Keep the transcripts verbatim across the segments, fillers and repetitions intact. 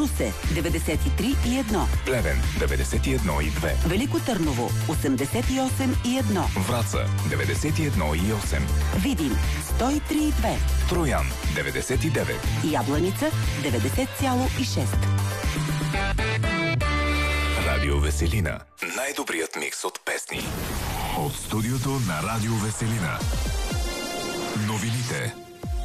Русе деветдесет и три и едно, Плевен деветдесет и едно и две, Велико Търново осемдесет и осем и едно, Враца деветдесет и едно и осем, Видин сто и три и две, Троян деветдесет и девет, Ябланица деветдесет цяло и шест. Радио Веселина. Най-добрият микс от песни. От студиото на Радио Веселина. Новините.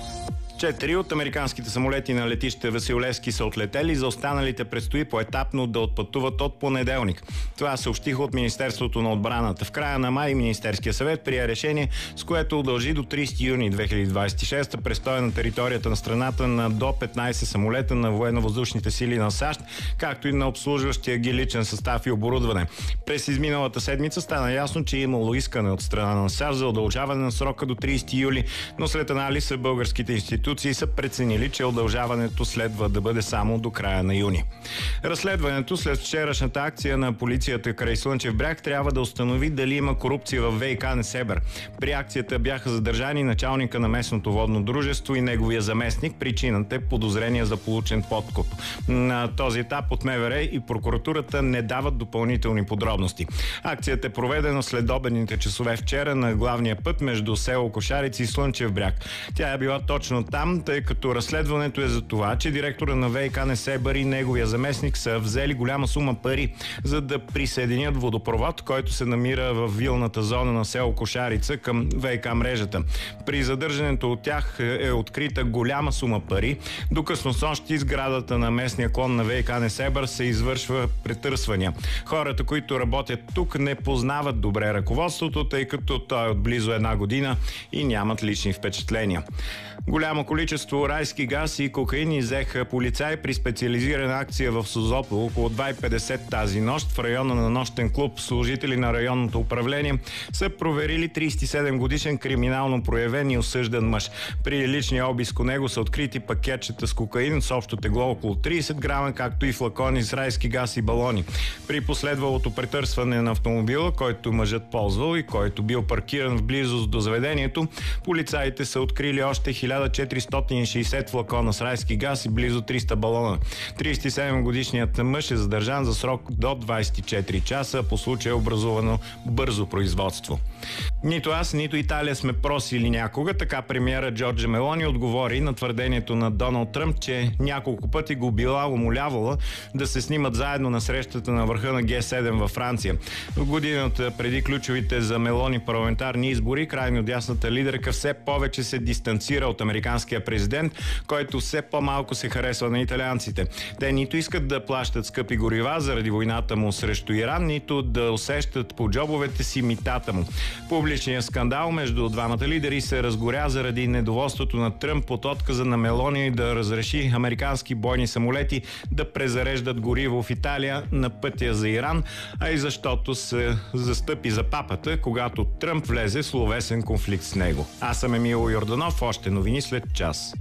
Четири от американските самолети на летище Василевски са отлетели, за останалите предстои поетапно да отпътуват от понеделник. Това съобщиха от Министерството на отбраната. В края на май Министерския съвет прие решение, с което удължи до тридесети юни две хиляди двадесет и шеста престоя на територията на страната на до петнадесет самолета на военно-въздушните сили на САЩ, както и на обслужващия ги личен състав и оборудване. През изминалата седмица стана ясно, че е имало искане от страна на САЩ за удължаване на срока до тридесети юли, но след анализа българските институции са преценили, че удължаването следва да бъде само до края на юни. Разследването след вчерашната акция на полицията край Слънчев бряг трябва да установи дали има корупция в ВиК Несебър. При акцията бяха задържани началника на местното водно дружество и неговия заместник. Причината е подозрение за получен подкуп. На този етап от МВР и прокуратурата не дават допълнителни подробности. Акцията е проведена след обедните часове вчера на главния път между село Кошарица и Слънчев бряг. Тя е била точно там, тъй като разследването е за това, че директора на ВиК Несебър и неговия заместник са взели голяма сума пари, за да присъединят водопровод, който се намира в вилната зона на село Кошарица към ВиК мрежата. При задържането от тях е открита голяма сума пари. До късно снощи сградата на местния клон на ВиК Несебър се извършва претърсвания. Хората, които работят тук, не познават добре ръководството, тъй като той е от близо една година и нямат лични впечатления. Голямо количество райски газ и кокаин иззеха полицаи при специализирана акция в Созопол около два и петдесет тази нощ в района на нощен клуб. Служители на районното управление са проверили тридесет и седем годишен криминално проявен и осъждан мъж. При личния обиск у него са открити пакетчета с кокаин с общо тегло около тридесет грама, както и флакони с райски газ и балони. При последвалото претърсване на автомобила, който мъжът ползвал и който бил паркиран в близост до заведението, полицаите са открили още хиляда четиристотин и шейсет флакона с райски газ и близо триста балона. тридесет и седем годишният мъж е задържан за срок до двадесет и четири часа. По случая е образувано бързо производство. Нито аз, нито Италия сме просили някога. Така премиера Джорджа Мелони отговори на твърдението на Доналд Тръмп, че няколко пъти го била умолявала да се снимат заедно на срещата на върха на Г седем във Франция. В годината преди ключовите за Мелони парламентарни избори, крайно дясната лидерка все повече се дистанцира от американския президент, който все по-малко се харесва на италианците. Те нито искат да плащат скъпи горива заради войната му срещу Иран, нито да усещат по джобовете си митата му. Публичният скандал между двамата лидери се разгоря заради недоволството на Тръмп от отказа на Мелони да разреши американски бойни самолети да презареждат гориво в Италия на пътя за Иран, а и защото се застъпи за папата, когато Тръмп влезе в словесен конфликт с него. Аз съм Емил Йорданов, още новини след час.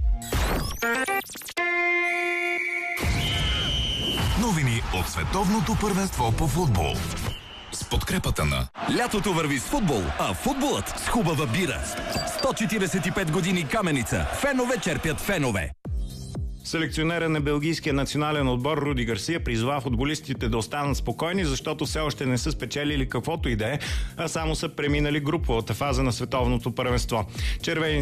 Новини от световното първенство по футбол. С подкрепата на... Лятото върви с футбол, а футболът с хубава бира. сто четиридесет и пет години Каменица. Фенове черпят фенове. Селекционера на белгийския национален отбор Руди Гарсия призва футболистите да останат спокойни, защото все още не са спечелили каквото и да е, а само са преминали груповата фаза на световното първенство. Червените